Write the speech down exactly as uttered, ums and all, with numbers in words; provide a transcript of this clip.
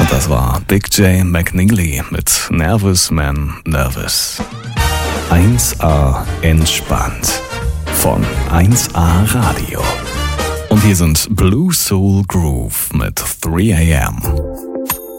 Das war Big J McNeely mit Nervous Man Nervous. eins A entspannt von eins A Radio. Und hier sind Blue Soul Groove mit three a m